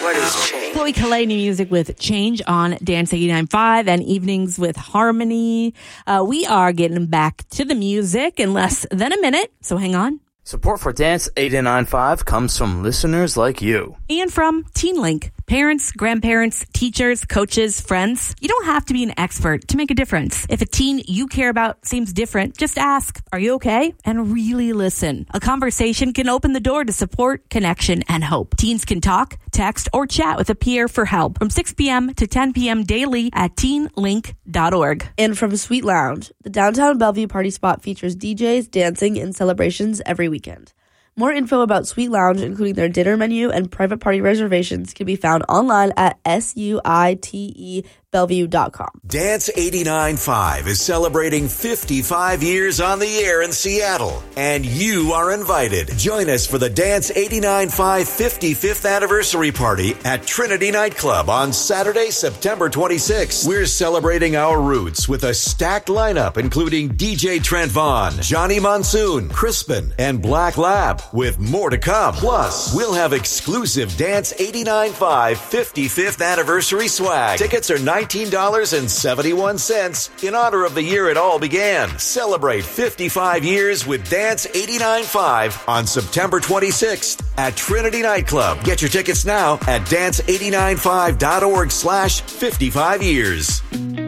What is change? Chloe Kalani music with Change on Dance 89.5 and Evenings with Harmony. We are getting back to the music in less than a minute, so hang on. Support for Dance 89.5 comes from listeners like you. And from TeenLink. Parents, grandparents, teachers, coaches, friends. You don't have to be an expert to make a difference. If a teen you care about seems different, just ask, are you okay? And really listen. A conversation can open the door to support, connection, and hope. Teens can talk, text, or chat with a peer for help from 6 p.m. to 10 p.m. daily at teenlink.org. And from Sweet Lounge, the downtown Bellevue party spot features DJs, dancing, and celebrations every weekend. More info about Sweet Lounge, including their dinner menu and private party reservations, can be found online at suitebellevue.com. Dance 89.5 is celebrating 55 years on the air in Seattle, and you are invited. Join us for the Dance 89.5 55th anniversary party at Trinity Nightclub on Saturday, September 26th. We're celebrating our roots with a stacked lineup, including DJ Trent Vaughn, Johnny Monsoon, Crispin, and Black Lab, with more to come. Plus, we'll have exclusive Dance 89.5 55th anniversary swag. Tickets are $19.71 in honor of the year it all began. Celebrate 55 years with Dance 89.5 on September 26th at Trinity Nightclub. Get your tickets now at dance895.org/55 years.